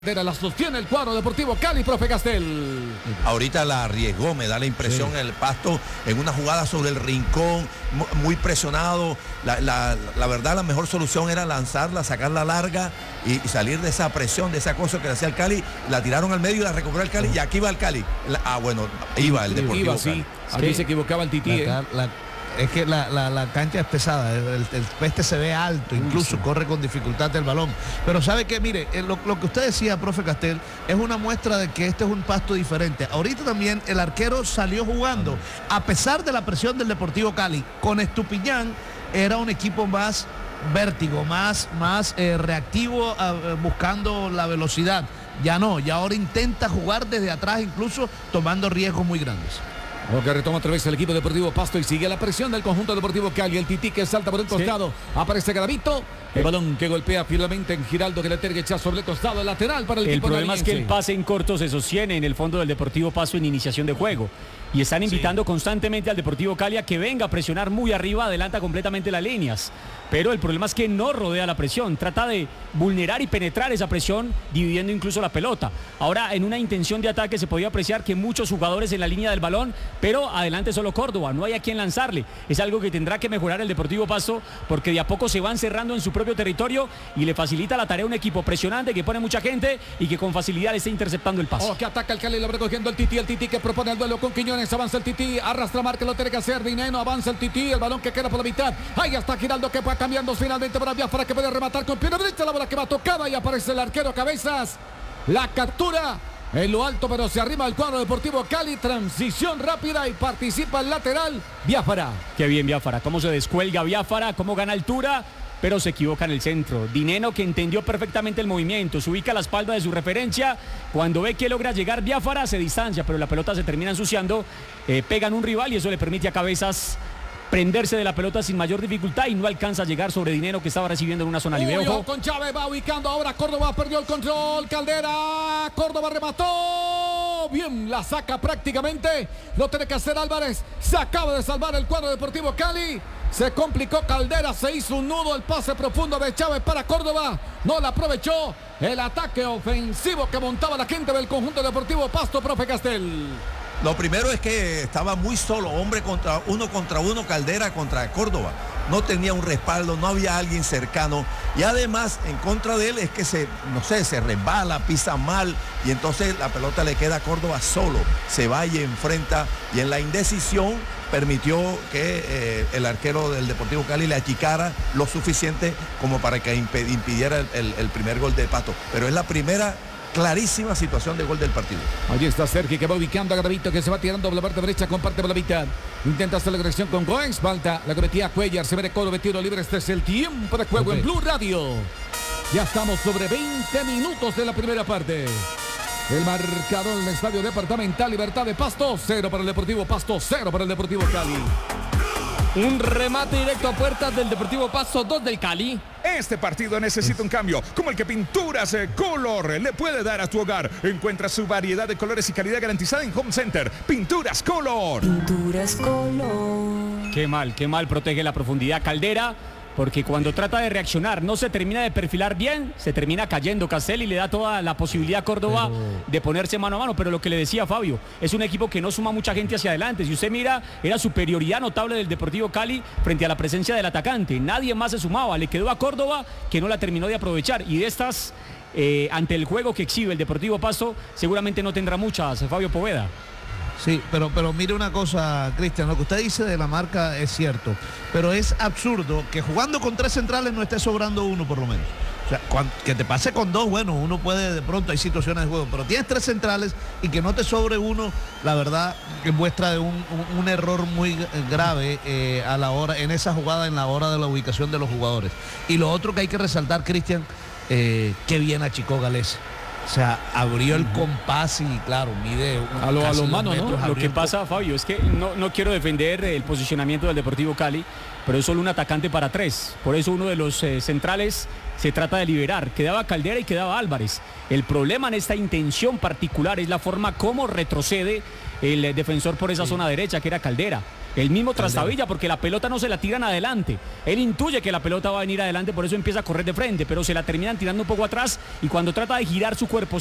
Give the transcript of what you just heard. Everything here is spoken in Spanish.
La sostiene el cuadro Deportivo Cali, profe Castel. Ahorita la arriesgó, me da la impresión, el Pasto en una jugada sobre el rincón, muy presionado. La verdad, la mejor solución era lanzarla, sacarla larga y salir de esa presión, de esa cosa que le hacía el Cali. La tiraron al medio, la recuperó el Cali y aquí va el Cali. Iba el Deportivo Cali. Aquí se equivocaba el Tití. Es que la cancha es pesada, el peste se ve alto, incluso corre con dificultad el balón. Pero sabe que, mire, lo que usted decía, profe Castel, es una muestra de que este es un Pasto diferente. Ahorita también el arquero salió jugando, a pesar de la presión del Deportivo Cali. Con Estupiñán era un equipo más vértigo, más reactivo, buscando la velocidad. Ya no, ya ahora intenta jugar desde atrás, incluso tomando riesgos muy grandes. Que retoma otra vez el equipo Deportivo Pasto y sigue la presión del conjunto Deportivo Cali. El Tití que salta por el costado. Aparece Garavito. El balón que golpea finalmente en Giraldo, que le terguecha sobre el costado lateral para el equipo. El problema es que el pase en corto se sostiene en el fondo del Deportivo Pasto en iniciación de juego. Y están invitando constantemente al Deportivo Cali a que venga a presionar muy arriba, adelanta completamente las líneas. Pero el problema es que no rodea la presión, trata de vulnerar y penetrar esa presión, dividiendo incluso la pelota. Ahora, en una intención de ataque se podía apreciar que muchos jugadores en la línea del balón, pero adelante solo Córdoba, no hay a quien lanzarle. Es algo que tendrá que mejorar el Deportivo Pasto, porque de a poco se van cerrando en su propio territorio y le facilita la tarea a un equipo presionante que pone mucha gente y que con facilidad está interceptando el pase. Que ataca el Cali, lo va recogiendo el Tití que propone el duelo con Quiñones, avanza el Tití, arrastra marca, lo tiene que hacer Dineno, avanza el Tití, el balón que queda por la mitad, ahí está Giraldo que va cambiando finalmente para Biafara, que puede rematar con pierna derecha, la bola que va tocada y aparece el arquero Cabezas, la captura en lo alto, pero se arrima el cuadro Deportivo Cali, transición rápida y participa el lateral Biafara. Qué bien Biafara, cómo se descuelga Biafara, cómo gana altura, pero se equivoca en el centro. Dineno, que entendió perfectamente el movimiento, se ubica a la espalda de su referencia, cuando ve que logra llegar Biafara se distancia, pero la pelota se termina ensuciando, pegan un rival y eso le permite a Cabezas prenderse de la pelota sin mayor dificultad y no alcanza a llegar sobre Dinero, que estaba recibiendo en una zona libre. Con Chávez va ubicando ahora Córdoba, perdió el control, Caldera, Córdoba remató, bien, la saca prácticamente, lo tiene que hacer Álvarez, se acaba de salvar el cuadro Deportivo Cali, se complicó Caldera, se hizo un nudo, el pase profundo de Chávez para Córdoba, no la aprovechó, el ataque ofensivo que montaba la gente del conjunto Deportivo Pasto, profe Castel. Lo primero es que estaba muy solo, hombre contra uno Caldera contra Córdoba. No tenía un respaldo, no había alguien cercano. Y además, en contra de él es que se resbala, pisa mal. Y entonces la pelota le queda a Córdoba solo. Se va y enfrenta. Y en la indecisión permitió que el arquero del Deportivo Cali le achicara lo suficiente como para que impidiera el primer gol de Pasto. Pero es la primera clarísima situación de gol del partido. Allí está Sergi, que va ubicando a Garavito, que se va tirando por la parte derecha, comparte por la mitad. Intenta hacer la agresión con Goens, falta la cometía Cuellar, se ve de codo, tiro libre. Este es el tiempo de juego en Blue Radio. Ya estamos sobre 20 minutos de la primera parte. El marcador en el Estadio Departamental Libertad de Pasto, 0 para el Deportivo Pasto, 0 para el Deportivo Cali. Un remate directo a puertas del Deportivo Pasto, 2 del Cali. Este partido necesita un cambio, como el que Pinturas Color le puede dar a tu hogar. Encuentra su variedad de colores y calidad garantizada en Home Center. Pinturas Color. Pinturas Color. Qué mal protege la profundidad Caldera, porque cuando trata de reaccionar no se termina de perfilar bien, se termina cayendo Castel y le da toda la posibilidad a Córdoba de ponerse mano a mano. Pero lo que le decía Fabio, es un equipo que no suma mucha gente hacia adelante. Si usted mira, era superioridad notable del Deportivo Cali frente a la presencia del atacante. Nadie más se sumaba, le quedó a Córdoba, que no la terminó de aprovechar. Y de estas, ante el juego que exhibe el Deportivo Pasto, seguramente no tendrá muchas, Fabio Poveda. Sí, pero mire una cosa, Cristian, lo que usted dice de la marca es cierto, pero es absurdo que jugando con 3 centrales no esté sobrando uno por lo menos. O sea, que te pase con 2, bueno, uno puede, de pronto hay situaciones de juego, pero tienes 3 centrales y que no te sobre uno, la verdad que muestra de un error muy grave a la hora, en esa jugada, en la hora de la ubicación de los jugadores. Y lo otro que hay que resaltar, Cristian, qué bien achicó Gales. O sea, abrió el compás y claro, mide a lo mano, ¿no? Lo que pasa, Fabio, es que no quiero defender el posicionamiento del Deportivo Cali, pero es solo un atacante para 3. Por eso uno de los centrales se trata de liberar. Quedaba Caldera y quedaba Álvarez. El problema en esta intención particular es la forma como retrocede el defensor por esa zona derecha, que era Caldera. El mismo Trastabilla, porque la pelota no se la tiran adelante. Él intuye que la pelota va a venir adelante, por eso empieza a correr de frente, pero se la terminan tirando un poco atrás y cuando trata de girar su cuerpo